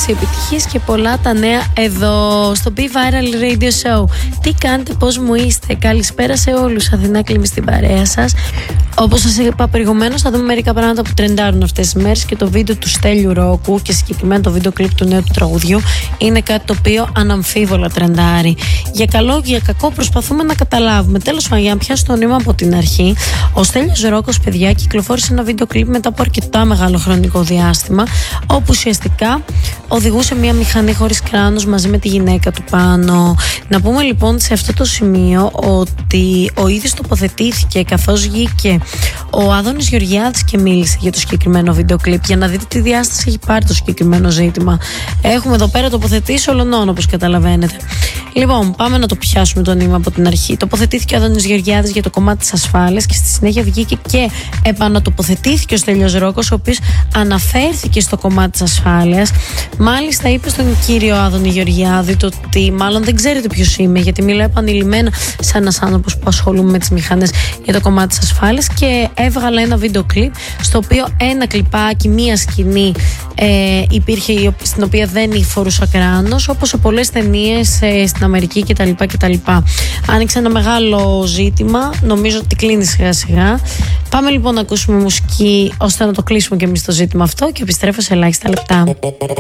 όλες οι επιτυχίες και πολλά τα νέα εδώ στο Be Viral Radio Show. Τι κάνετε, πώς μου είστε? Καλησπέρα σε όλους. Αθηνά Κλίμη στην παρέα σας. Όπως σας είπα προηγουμένως, θα δούμε μερικά πράγματα που τρεντάρουν αυτές τις μέρες και το βίντεο του Στέλιου Ρόκου και συγκεκριμένα το βίντεο κλιπ του νέου του τραγουδιού είναι κάτι το οποίο αναμφίβολα τρεντάρει. Για καλό και για κακό προσπαθούμε να καταλάβουμε. Τέλος πάντων, για να πιάσω το νήμα από την αρχή, ο Στέλιος Ρόκος, παιδιά, κυκλοφόρησε ένα βίντεο κλιπ μετά από αρκετά μεγάλο χρονικό διάστημα, όπου ουσιαστικά οδηγούσε μια μηχανή χωρίς κράνος μαζί με τη γυναίκα του πάνω. Να πούμε λοιπόν σε αυτό το σημείο ότι ο ίδιος τοποθετήθηκε καθώς βγήκε ο Άδωνης Γεωργιάδης και μίλησε για το συγκεκριμένο βίντεο κλιπ, για να δείτε τι διάσταση έχει πάρει το συγκεκριμένο ζήτημα. Έχουμε εδώ πέρα τοποθετήσει ολονών, όπως καταλαβαίνετε. Λοιπόν, πάμε να το πιάσουμε το νήμα από την αρχή. Τοποθετήθηκε ο Άδωνης Γεωργιάδης για το κομμάτι της ασφάλειας και στη συνέχεια βγήκε και επανατοποθετήθηκε ο Στέλιος Ρόκος, ο οποίος αναφέρθηκε στο κομμάτι της ασφάλειας. Μάλιστα είπε στον κύριο Άδωνη Γεωργιάδη το ότι μάλλον δεν ξέρετε ποιος είμαι, γιατί μιλάω επανειλημμένα σαν ένας άνθρωπος που ασχολούμαι με τις μηχανές για το κομμάτι της ασφάλειας, και έβγαλα ένα βίντεο κλιπ στο οποίο ένα κλιπάκι, μία σκηνή υπήρχε στην οποία δεν φορούσα κράνος, όπως σε πολλές ταινίες στην Αμερική κτλ. Άνοιξε ένα μεγάλο ζήτημα, νομίζω ότι κλείνει σιγά σιγά. Πάμε λοιπόν να ακούσουμε μουσική ώστε να το κλείσουμε και εμείς το ζήτημα αυτό και επιστρέφω σε ελάχιστα λεπτά.